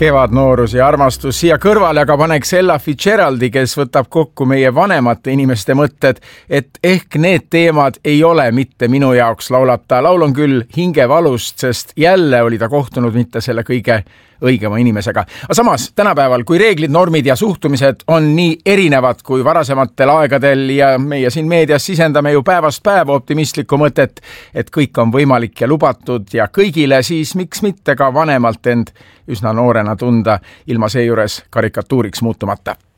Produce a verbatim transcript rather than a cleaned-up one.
Kevadnoorus ja armastus siia kõrvale, aga paneks Ella Fitzgeraldi, kes võtab kokku meie vanemate inimeste mõtted, et ehk need teemad ei ole mitte minu jaoks, laulab ta. Laul on küll hingevalust, sest jälle oli ta kohtunud mitte selle kõige õigema inimesega. Aga samas, tänapäeval, kui reeglid, normid ja suhtumised on nii erinevad kui varasematel aegadel ja meie siin meedias sisendame ju päevast päeva optimistlikku mõtet, et kõik on võimalik ja lubatud ja kõigile, siis miks mitte ka vanemalt end üsna noorena tunda ilma seejuures karikatuuriks muutumata.